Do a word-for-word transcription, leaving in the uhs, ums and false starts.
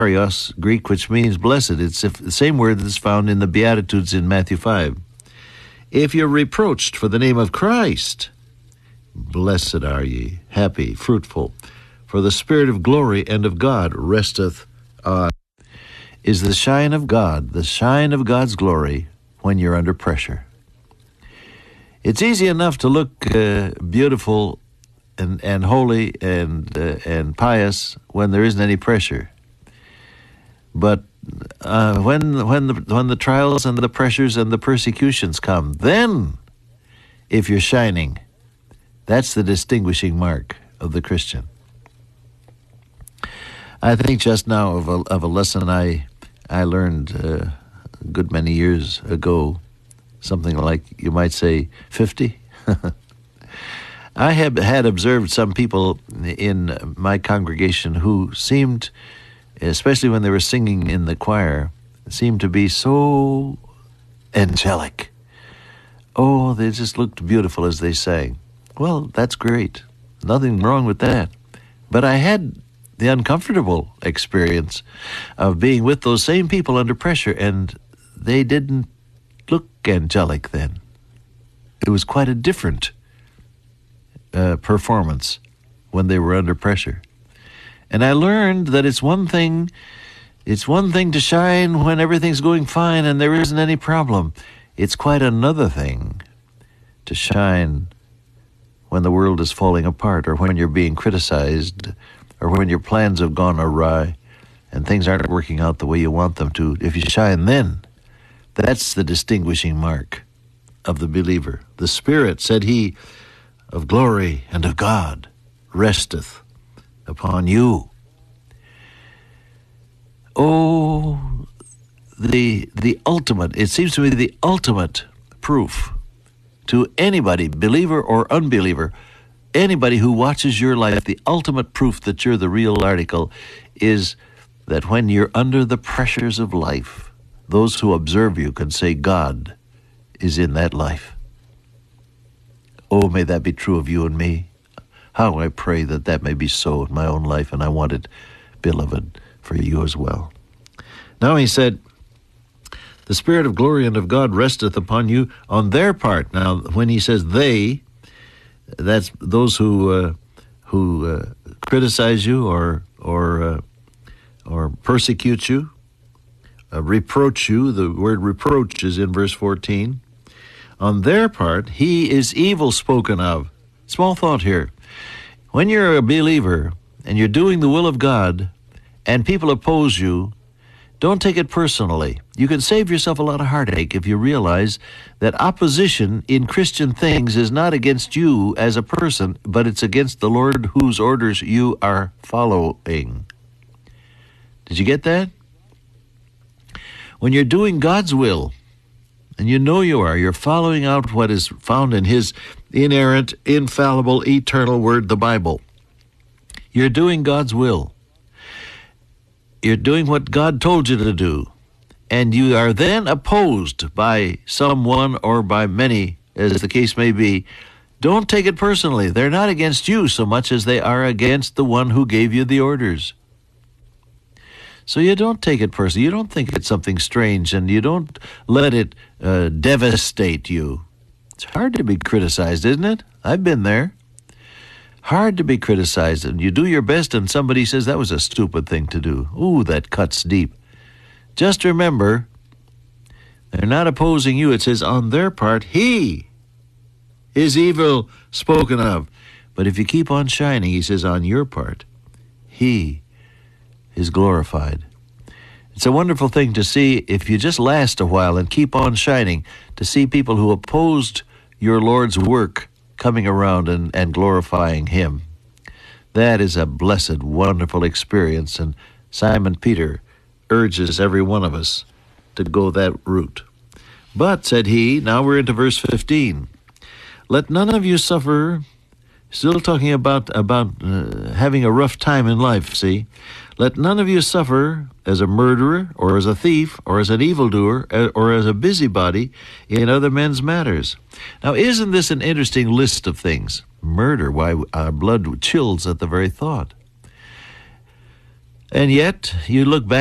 makarios, Greek, which means blessed. It's the same word that's found in the Beatitudes in Matthew five. If you're reproached for the name of Christ, blessed are ye, happy, fruitful, for the Spirit of glory and of God resteth on. Is the shine of God, the shine of God's glory when you're under pressure. It's easy enough to look uh, beautiful and, and holy and uh, and pious when there isn't any pressure. But uh, when when the when the trials and the pressures and the persecutions come, then if you're shining, that's the distinguishing mark of the Christian. I think just now of a of a lesson I I learned uh, a good many years ago, something like, you might say, fifty. I have had observed some people in my congregation who seemed, especially when they were singing in the choir, seemed to be so angelic. Oh, they just looked beautiful as they sang. Well, that's great. Nothing wrong with that. But I had the uncomfortable experience of being with those same people under pressure, and they didn't look angelic then. It was quite a different uh, performance when they were under pressure. And I learned that it's one thing, it's one thing to shine when everything's going fine and there isn't any problem. It's quite another thing to shine when the world is falling apart, or when you're being criticized, or when your plans have gone awry and things aren't working out the way you want them to. If you shine then, that's the distinguishing mark of the believer. The Spirit, said he, of glory and of God resteth upon you. Oh, the the ultimate, it seems to me the ultimate proof to anybody, believer or unbeliever, anybody who watches your life, the ultimate proof that you're the real article is that when you're under the pressures of life, those who observe you can say God is in that life. Oh, may that be true of you and me. How I pray that that may be so in my own life, and I want it, beloved, for you as well. Now he said, the Spirit of glory and of God resteth upon you on their part. Now, when he says they, that's those who uh, who uh, criticize you or or uh, or persecute you, uh, reproach you. The word reproach is in verse fourteen. On their part, he is evil spoken of. Small thought here. When you're a believer and you're doing the will of God and people oppose you, don't take it personally. You can save yourself a lot of heartache if you realize that opposition in Christian things is not against you as a person, but it's against the Lord whose orders you are following. Did you get that? When you're doing God's will, and you know you are, you're following out what is found in His inerrant, infallible, eternal Word, the Bible. You're doing God's will. You're doing what God told you to do. And you are then opposed by someone or by many, as the case may be. Don't take it personally. They're not against you so much as they are against the one who gave you the orders. So you don't take it personally. You don't think it's something strange, and you don't let it uh, devastate you. It's hard to be criticized, isn't it? I've been there. Hard to be criticized, and you do your best, and somebody says, that was a stupid thing to do. Ooh, that cuts deep. Just remember, they're not opposing you. It says, on their part, he is evil spoken of. But if you keep on shining, he says, on your part, he is glorified. It's a wonderful thing to see, if you just last a while and keep on shining, to see people who opposed your Lord's work coming around and, and glorifying Him. That is a blessed, wonderful experience, and Simon Peter urges every one of us to go that route. But, said he, now we're into verse fifteen, let none of you suffer, still talking about, about uh, having a rough time in life, see? Let none of you suffer as a murderer, or as a thief, or as an evildoer, or as a busybody in other men's matters. Now, isn't this an interesting list of things? Murder, why our blood chills at the very thought. And yet, you look back